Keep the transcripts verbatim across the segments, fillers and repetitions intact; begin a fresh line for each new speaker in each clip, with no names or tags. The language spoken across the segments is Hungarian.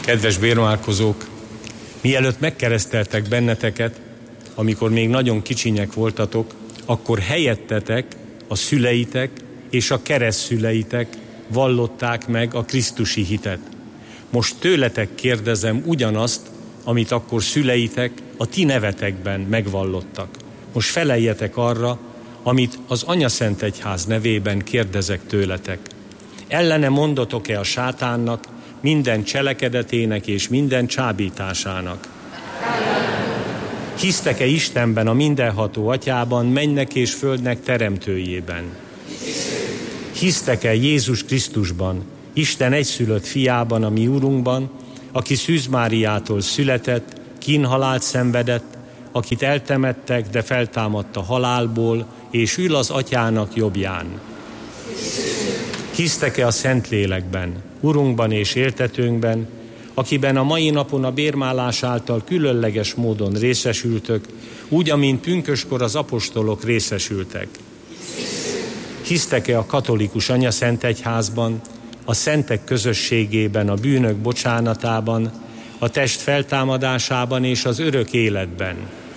Kedves bérmálkozók, mielőtt megkereszteltek benneteket, amikor még nagyon kicsinyek voltatok, akkor helyettetek a szüleitek és a keresztszüleitek vallották meg a krisztusi hitet. Most tőletek kérdezem ugyanazt, amit akkor szüleitek a ti nevetekben megvallottak. Most feleljetek arra, amit az Anyaszentegyház nevében kérdezek tőletek. Ellene mondotok-e a sátánnak, minden cselekedetének és minden csábításának? Hisztek-e Istenben, a mindenható Atyában, mennek és földnek teremtőjében? Hisztek-e Jézus Krisztusban, Isten egyszülött fiában, a mi Urunkban, aki Szűz Máriától született, kínhalált szenvedett, akit eltemettek, de feltámadt a halálból, és ül az Atyának jobbján? Hisztek-e a Szentlélekben, Urunkban és éltetőnkben, akiben a mai napon a bérmálás által különleges módon részesültök, úgy, amint pünköskor az apostolok részesültek? Hisztek-e a katolikus Anyaszentegyházban, a szentek közösségében, a bűnök bocsánatában, a test feltámadásában és az örök életben?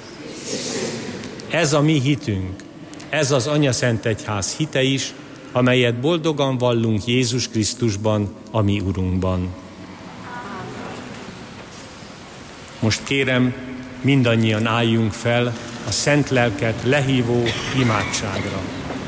Ez a mi hitünk, ez az Anyaszentegyház hite is, amelyet boldogan vallunk Jézus Krisztusban, a mi Urunkban. Most kérem, mindannyian álljunk fel a Szent Lelket lehívó imádságra.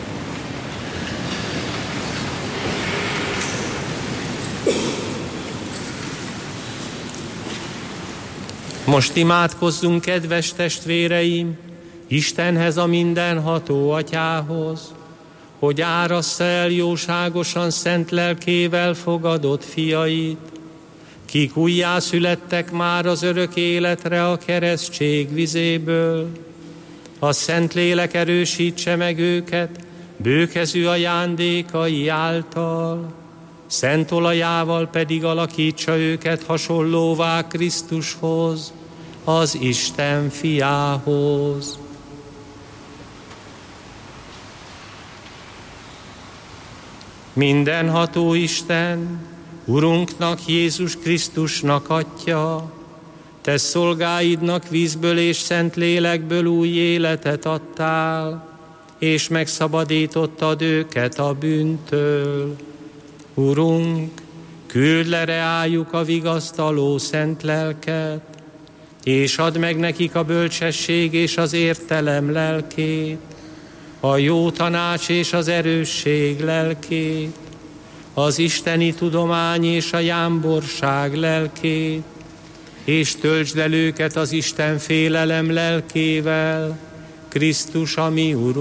Most imádkozzunk, kedves testvéreim, Istenhez, a mindenható Atyához, hogy árassza el jóságosan szent lelkével fogadott fiait, kik újjászülettek már az örök életre a keresztség vizéből. A Szentlélek erősítse meg őket bőkezű ajándékai által, szent olajával pedig alakítsa őket hasonlóvá Krisztushoz, az Isten fiához. Mindenható Isten, Urunknak, Jézus Krisztusnak Atya, te szolgáidnak vízből és szent lélekből új életet adtál, és megszabadítottad őket a bűntől. Urunk, küld le reájuk a vigasztaló szent lelket, és add meg nekik a bölcsesség és az értelem lelkét, a jó tanács és az erősség lelkét, az isteni tudomány és a jámborság lelkét, és töltsd el őket az Isten félelem lelkével, Krisztus a mi Urunk.